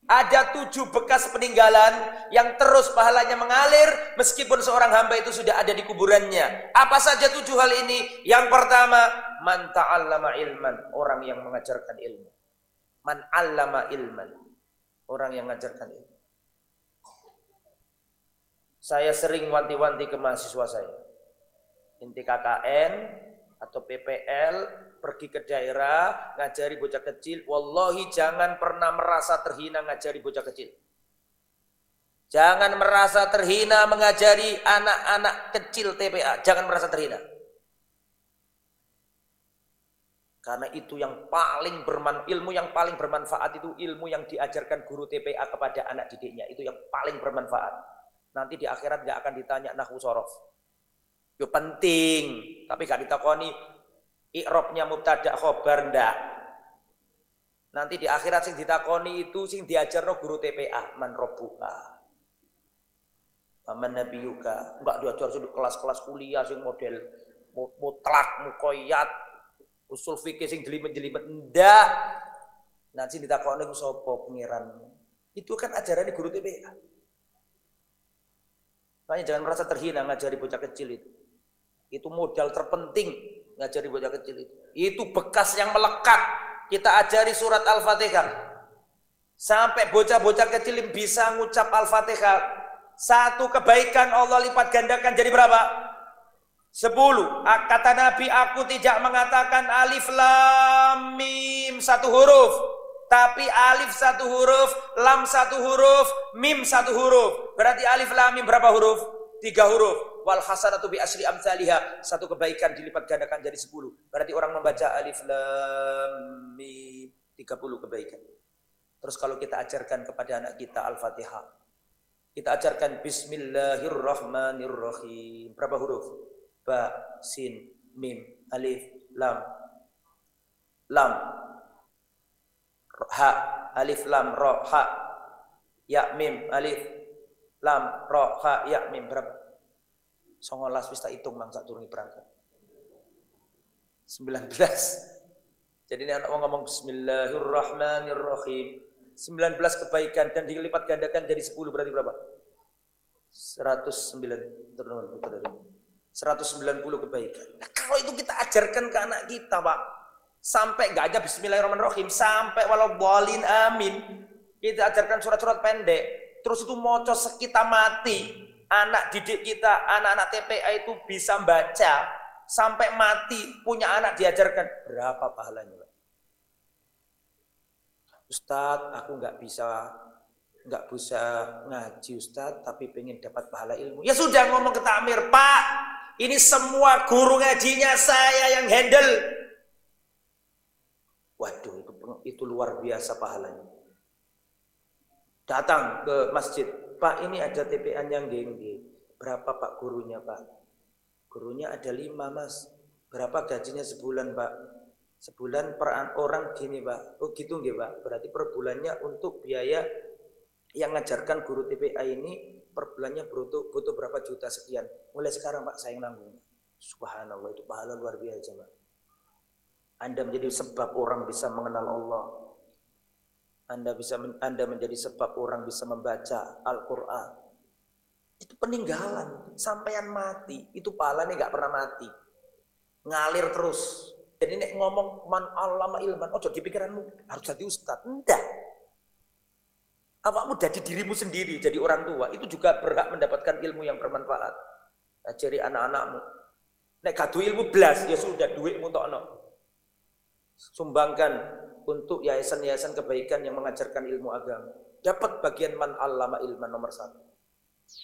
Ada 7 bekas peninggalan yang terus pahalanya mengalir meskipun seorang hamba itu sudah ada di kuburannya. Apa saja 7 hal ini? Yang pertama, man ta'allama ilman, orang yang mengajarkan ilmu. Man 'allama ilman, orang yang mengajarkan ilmu. Saya sering wanti-wanti ke mahasiswa saya. Inti KKN atau PPL pergi ke daerah ngajari bocah kecil, wallahi jangan pernah merasa terhina ngajari bocah kecil. Jangan merasa terhina mengajari anak-anak kecil TPA, jangan merasa terhina. Karena itu yang paling ilmu yang paling bermanfaat itu ilmu yang diajarkan guru TPA kepada anak didiknya, itu yang paling bermanfaat. Nanti di akhirat gak akan ditanya nahwu sorof. Itu penting, tapi gak ditakoni i'rabnya mubtada khobar ndak. Nanti di akhirat sing ditakoni itu sing diajarno guru TPA, man rabbuka. Aman nabiyuka. Enggak diajar sing kelas-kelas kuliah sing model mutlak, muqayyad, usul fikih sing jelimet-jelimet ndak. Nanti ditakoni ku sapa pangeranmu. Itu kan ajaran guru TPA. Makanya jangan merasa terhina ngajari bocah kecil itu. Itu modal terpenting ngajari bocah kecil itu. Itu bekas yang melekat. Kita ajari surat Al-Fatihah. Sampai bocah-bocah kecil bisa ngucap Al-Fatihah. 1 kebaikan Allah lipat gandakan jadi berapa? 10. Kata Nabi, aku tidak mengatakan alif lam mim 1 huruf. Tapi alif 1 huruf, lam 1 huruf, mim 1 huruf. Berarti alif lam mim berapa huruf? 3 huruf. Wal hasanatu bi asyri amsalihha, 1 kebaikan dilipat gandakan jadi 10. Berarti orang membaca alif lam mim 30 kebaikan. Terus kalau kita ajarkan kepada anak kita Al-Fatihah, kita ajarkan bismillahirrahmanirrahim. Berapa huruf? Ba, sin, mim, alif, lam. Lam, ha, alif, lam, ro, ha. Ya, mim, alif, lam, ro, ha, ya, mim. Berapa? 19 wis tak hitung mangsa turun berangkat. 19. Jadi ini anak ngomong bismillahirrahmanirrahim. 19 kebaikan dan dilipat gandakan jadi 10 berarti berapa? 190 kebaikan. Nah, kalau itu kita ajarkan ke anak kita, Pak. Sampai enggak aja bismillahirrahmanirrahim, sampai walau bolin amin. Kita ajarkan surat-surat pendek. Terus itu moco sekita mati. Anak didik kita, anak-anak TPA itu bisa baca sampai mati, punya anak diajarkan. Berapa pahalanya, Pak? Ustadz, aku nggak bisa ngaji Ustadz, tapi pengen dapat pahala ilmu. Ya sudah, ngomong ke takmir, Pak, ini semua guru ngajinya saya yang handle. Waduh, itu luar biasa pahalanya. Datang ke masjid, Pak, ini ada TPA yang gengge. Berapa Pak gurunya, Pak? Gurunya ada 5, Mas. Berapa gajinya sebulan, Pak? Sebulan per orang gini, Pak. Oh gitu nggih, Pak. Berarti per bulannya untuk biaya yang ngajarkan guru TPA ini per bulannya butuh berapa juta sekian. Mulai sekarang, Pak, saya yang nanggung. Subhanallah, itu pahala luar biasa, Pak. Anda menjadi sebab orang bisa mengenal Allah. Anda menjadi sebab orang bisa membaca Al-Quran. Itu peninggalan. Sampean mati. Itu pahalanya gak pernah mati. Ngalir terus. Jadi nek ngomong man allama ilman, ojo di pikiranmu harus jadi ustad. Enggak. Awakmu jadi dirimu sendiri, jadi orang tua. Itu juga berhak mendapatkan ilmu yang bermanfaat. Ajari anak-anakmu. Nek gadu ilmu blas, ya sudah duitmu tokno. Sumbangkan untuk yayasan-yayasan kebaikan yang mengajarkan ilmu agama. Dapat bagian man allama ilman nomor 1.